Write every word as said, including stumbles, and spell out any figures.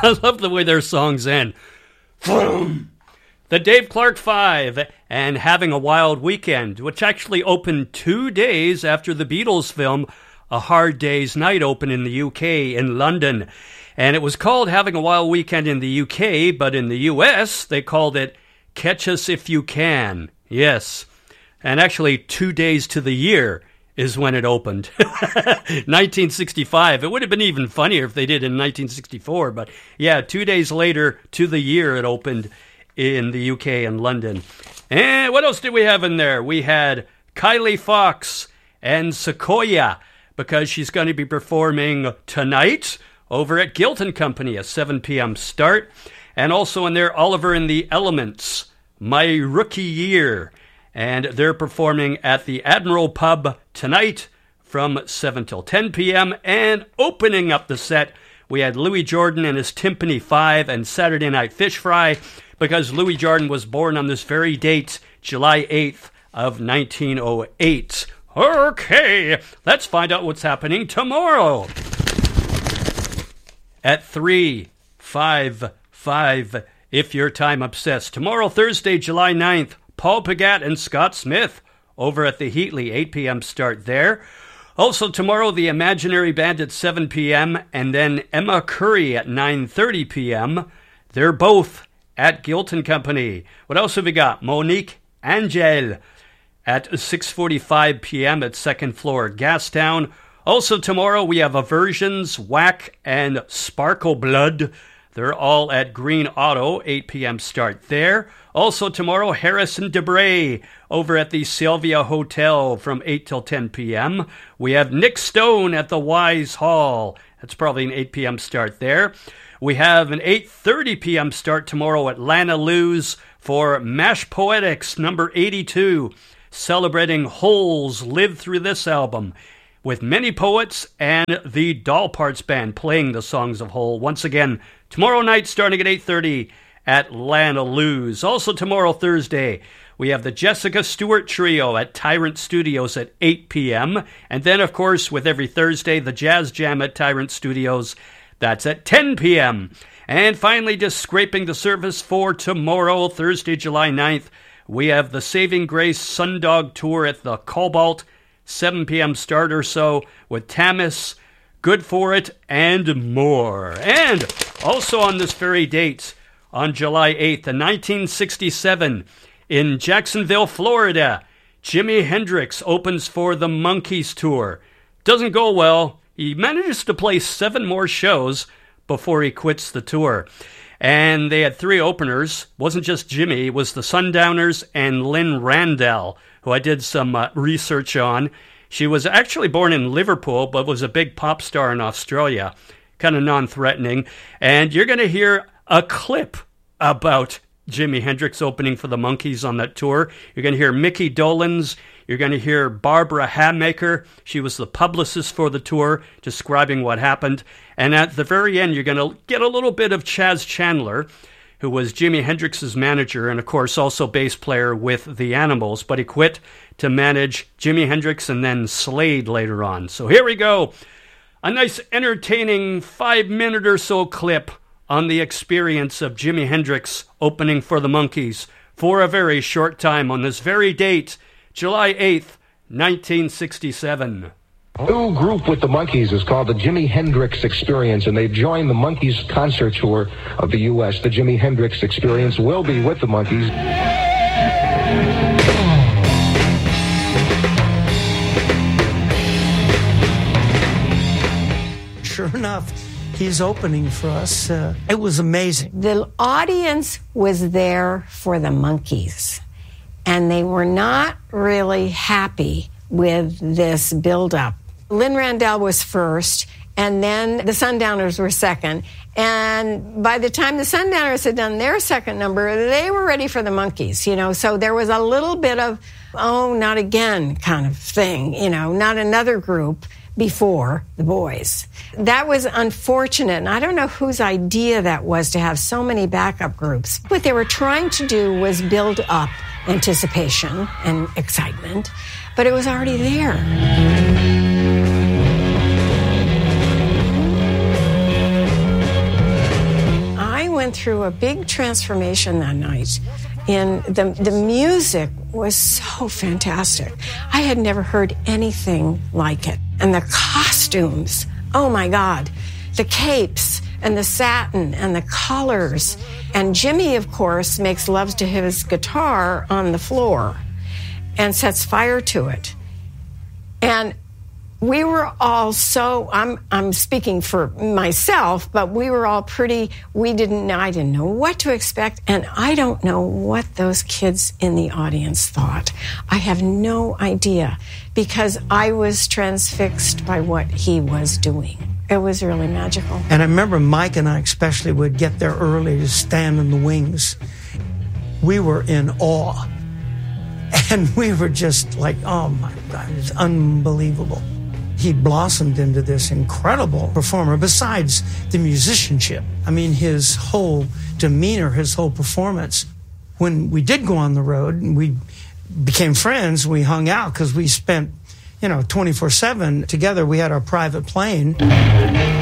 I love the way their songs end. The Dave Clark Five and Having a Wild Weekend, which actually opened two days after the Beatles film A Hard Day's Night opened in the U K in London. And it was called Having a Wild Weekend in the U K, but in the U S they called it Catch Us If You Can. Yes. And actually, two days to the year is when it opened. nineteen sixty-five. It would have been even funnier if they did in nineteen sixty-four. But yeah, two days later to the year it opened in the U K and London. And what else did we have in there? We had Kylie Fox and Sequoia, because she's going to be performing tonight over at Guilt and Company, a seven p.m. start. And also in there, Oliver and the Elements, My Rookie Year. And they're performing at the Admiral Pub tonight from seven till ten p.m. And opening up the set, we had Louis Jordan and his Timpani Five and Saturday Night Fish Fry, because Louis Jordan was born on this very date, July eighth of nineteen oh eight. Okay, let's find out what's happening tomorrow. At three, five, five, if you're time obsessed. Tomorrow, Thursday, July ninth, Paul Pagat and Scott Smith over at the Heatley, eight p.m. start there. Also tomorrow, the Imaginary Band at seven p.m. and then Emma Curry at nine thirty p.m. They're both at Guilt and Company. What else have we got? Monique Angel at six forty-five p.m. at second floor Gastown. Also tomorrow we have Aversions, Whack, and Sparkle Blood. They're all at Green Auto, eight p.m. start there. Also tomorrow, Harris and Debray over at the Sylvia Hotel from eight till ten p.m. We have Nick Stone at the Wise Hall. That's probably an eight p.m. start there. We have an eight thirty p.m. start tomorrow at Lana Lou's for Mash Poetics number eighty-two, celebrating Hole's Live Through This album, with many poets and the Doll Parts Band playing the songs of Hole. Once again, tomorrow night starting at eight thirty at Lana Lou's. Also tomorrow, Thursday, we have the Jessica Stewart Trio at Tyrant Studios at eight p.m. And then, of course, with every Thursday, the Jazz Jam at Tyrant Studios. That's at ten p.m. And finally, just scraping the surface for tomorrow, Thursday, July ninth, we have the Saving Grace Sundog Tour at the Cobalt, seven p.m. start or so, with Tamis, Good For It, and more. And also on this very date, on July eighth, in nineteen sixty-seven, in Jacksonville, Florida, Jimi Hendrix opens for the Monkees Tour. Doesn't go well. He manages to play seven more shows before he quits the tour. And they had three openers. Wasn't just Jimmy, it was the Sundowners and Lynn Randall, who I did some uh, research on. She was actually born in Liverpool, but was a big pop star in Australia. Kind of non-threatening. And you're going to hear a clip about Jimi Hendrix opening for the Monkees on that tour. You're going to hear Mickey Dolenz. You're going to hear Barbara Hammaker. She was the publicist for the tour, describing what happened. And at the very end, you're going to get a little bit of Chaz Chandler, who was Jimi Hendrix's manager and, of course, also bass player with the Animals. But he quit to manage Jimi Hendrix and then Slade later on. So here we go. A nice, entertaining five-minute or so clip on the experience of Jimi Hendrix opening for the Monkees for a very short time on this very date, July eighth, nineteen sixty-seven. A new group with the Monkees is called the Jimi Hendrix Experience, and they've joined the Monkees concert tour of the U S The Jimi Hendrix Experience will be with the Monkees. Sure enough, he's opening for us. Uh, it was amazing. The audience was there for the Monkees, and they were not really happy with this build-up. Lynn Randall was first, and then the Sundowners were second. And by the time the Sundowners had done their second number, they were ready for the Monkees, you know. So there was a little bit of, oh, not again kind of thing, you know, not another group before the boys. That was unfortunate, and I don't know whose idea that was to have so many backup groups. What they were trying to do was build up anticipation and excitement, but it was already there. went through a big transformation that night. In the, the music was so fantastic. I had never heard anything like it. And the costumes, oh my God, the capes and the satin and the colors. And Jimmy, of course, makes love to his guitar on the floor and sets fire to it. And we were all so, I'm I'm speaking for myself, but we were all pretty, we didn't know, I didn't know what to expect, and I don't know what those kids in the audience thought. I have no idea, because I was transfixed by what he was doing. It was really magical. And I remember Mike and I especially would get there early to stand in the wings. We were in awe. And we were just like, oh my God, it's unbelievable. He blossomed into this incredible performer, besides the musicianship. I mean, his whole demeanor, his whole performance. When we did go on the road and we became friends, we hung out because we spent, you know, twenty-four seven together. We had our private plane.